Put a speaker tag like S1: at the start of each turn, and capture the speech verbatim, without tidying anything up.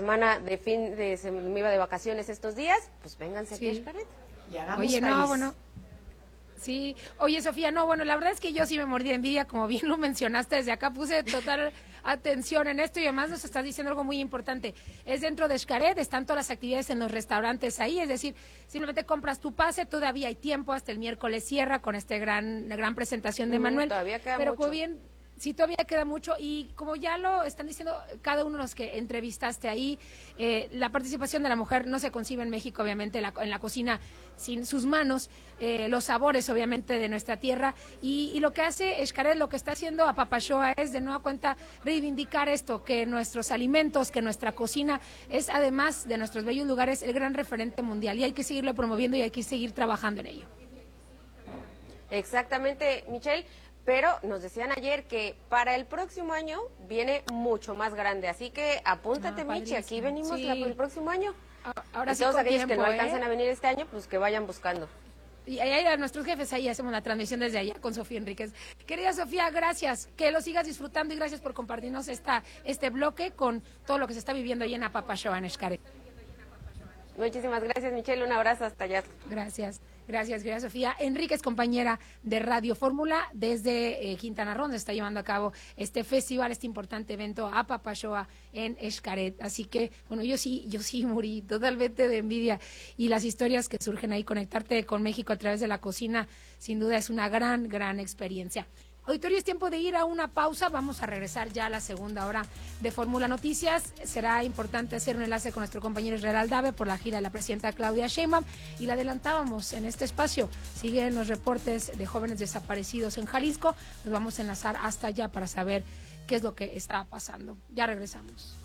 S1: semana de fin de se me iba de vacaciones estos días, pues vénganse
S2: sí.
S1: aquí a Xcaret.
S3: Y hagamos
S2: Oye,
S3: país.
S2: no, bueno. Sí, oye Sofía, no, bueno, la verdad es que yo sí me mordí de envidia, como bien lo mencionaste, desde acá puse total atención en esto y además nos estás diciendo algo muy importante, es dentro de Xcaret, están todas las actividades en los restaurantes ahí, es decir, simplemente compras tu pase, todavía hay tiempo, hasta el miércoles cierra con esta gran, gran presentación de
S1: Mm,
S2: Manuel,
S1: todavía queda
S2: pero
S1: mucho.
S2: como bien... Sí, todavía queda mucho y como ya lo están diciendo cada uno de los que entrevistaste ahí, eh, la participación de la mujer no se concibe en México, obviamente, la, en la cocina sin sus manos, eh, los sabores, obviamente, de nuestra tierra y, y lo que hace Xcaret, lo que está haciendo a Papashoa es de nueva cuenta reivindicar esto, que nuestros alimentos, que nuestra cocina es, además de nuestros bellos lugares, el gran referente mundial y hay que seguirlo promoviendo y hay que seguir trabajando en ello.
S1: Exactamente, Michelle. Pero nos decían ayer que para el próximo año viene mucho más grande, así que apúntate,
S2: Ah,
S1: Michi, aquí
S2: padrísimo.
S1: venimos
S2: Sí.
S1: la, el próximo año.
S2: Ahora
S1: y
S2: sí
S1: todos
S2: con
S1: aquellos
S2: tiempo,
S1: que no
S2: ¿eh?
S1: alcancan a venir este año, pues que vayan buscando.
S2: Y ahí a nuestros jefes, ahí hacemos la transmisión desde allá con Sofía Enríquez. Querida Sofía, gracias, que lo sigas disfrutando y gracias por compartirnos esta este bloque con todo lo que se está viviendo ahí en Papashoa, en Xcaret.
S1: Muchísimas gracias, Michelle, un abrazo hasta allá.
S2: Gracias, gracias, gracias Sofía. Enríquez, compañera de Radio Fórmula desde eh, Quintana Roo, donde está llevando a cabo este festival, este importante evento a Papashoa en Xcaret. Así que, bueno, yo sí, yo sí morí totalmente de envidia y las historias que surgen ahí, conectarte con México a través de la cocina, sin duda es una gran, gran experiencia. Auditorio, es tiempo de ir a una pausa. Vamos a regresar ya a la segunda hora de Fórmula Noticias. Será importante hacer un enlace con nuestro compañero Israel Aldave por la gira de la presidenta Claudia Sheinbaum. Y la adelantábamos en este espacio. Siguen los reportes de jóvenes desaparecidos en Jalisco. Nos vamos a enlazar hasta allá para saber qué es lo que está pasando. Ya regresamos.